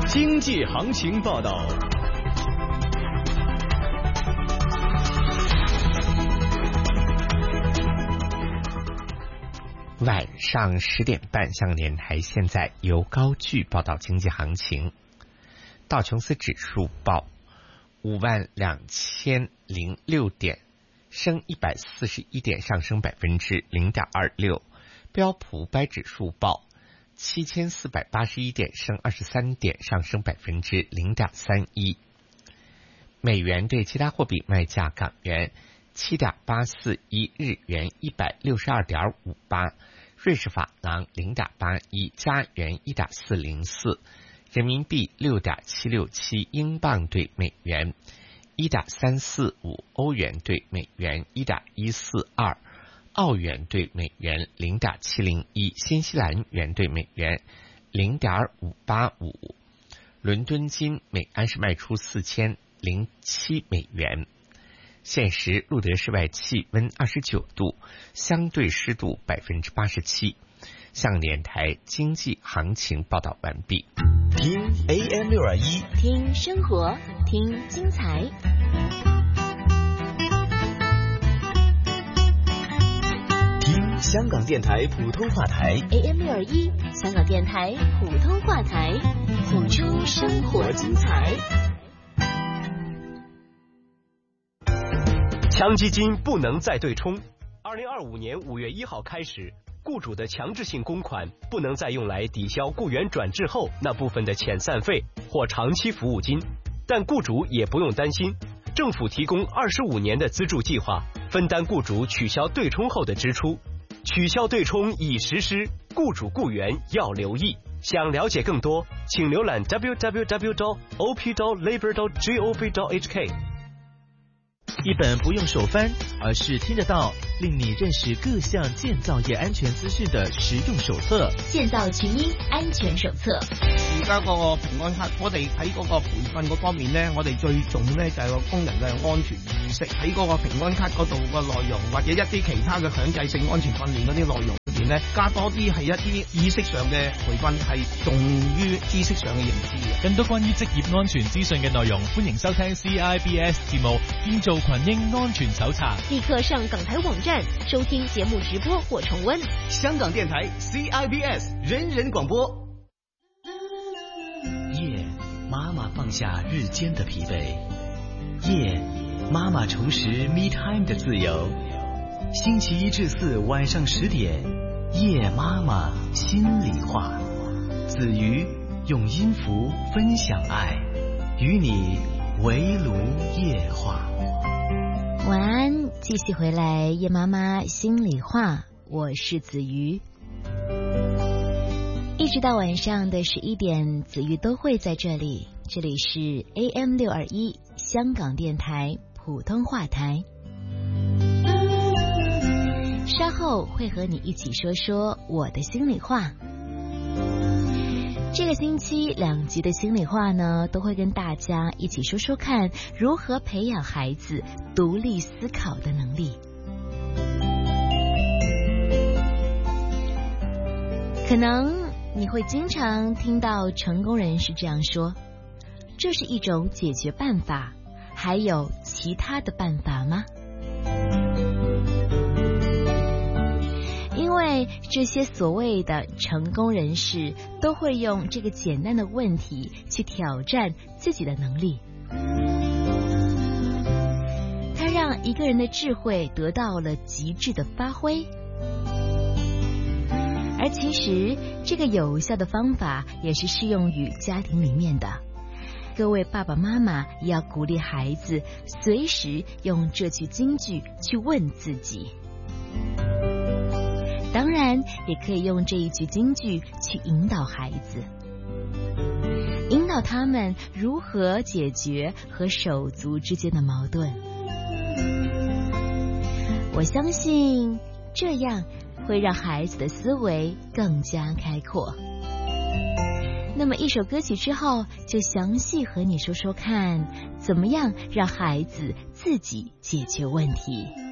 经济行情报道。 晚上10点半，香港电台现在由高炬报道经济行情。道琼斯指数报52006点，升141点，上升0.26%。标普500指数报7481点，升23点，上升0.31%。美元对其他货币卖价：港元7.841，日元162.58，瑞士法郎0.81，加元1.404，人民币6.767，英镑对美元1.345，欧元对美元1.142，澳元对美元0.701，新西兰元对美元0.585。伦敦金每安士卖出4007美元。现时录得室外气温29度，相对湿度87%。香港电台经济行情报道完毕。 听 AM621， 听生活，听精彩。 听香港电台普通话台 AM621，香港电台普通话台，谱出生活精彩。 强基金不能再对冲。2025年5月1号开始，雇主的强制性公款不能再用来抵消雇员转制后那部分的遣散费或长期服务金，但雇主也不用担心，政府提供25年的资助计划，分担雇主取消对冲后的支出。取消对冲已实施，雇主雇员要留意。想了解更多，请浏览 www.op.labor.gov.hk。 一本不用手翻，而是听得到，令你認識各項建造業安全資訊的實用手冊。 建造群英安全手冊。 而家嗰個平安卡，我哋喺嗰個培訓嗰方面呢，我哋最重呢就係個工人嘅安全意識。喺嗰個平安卡嗰度個內容，或者一啲其他嘅強制性安全訓練嗰啲內容入邊呢，加多啲係一啲意識上嘅培訓，係重於知識上嘅認知嘅。 更多關於職業安全資訊嘅內容，歡迎收聽 CIBS 節目《建造群英安全手冊》。 立刻上港台網站收聽節目直播或重溫。 香港電台 CIBS 人人廣播。 夜，媽媽放下日間的疲憊。夜，媽媽重拾 me time 的自由。星期一至四晚上10點，夜媽媽心裡話。子瑜用音符分享愛，與你圍爐夜話。 晚安，繼續回來夜媽媽心裡話，我是子瑜。一直到晚上的11點，子瑜都會在這裡。這裡是 AM621 香港電台普通話台。稍後會和你一起說說我的心裡話。這個星期2集的心裡話呢，都會跟大家一起說說看如何培養孩子獨立思考的能力。可能你會經常聽到成功人士這樣說，這是一種解決辦法，還有其他的辦法嗎？因為這些所謂的成功人士都會用這個簡單的問題去挑戰自己的能力，它讓一個人的智慧得到了極致的發揮。而其實這個有效的方法也是適用於家庭裡面的。各位爸爸媽媽也要鼓勵孩子隨時用這句金句去問自己。當然也可以用這一句金句去引導孩子，引導他們如何解決和手足之間的矛盾。我相信這樣會讓孩子的思維更加開闊。那麼一首歌曲之後，就詳細和你說說看，怎麼樣讓孩子自己解決問題。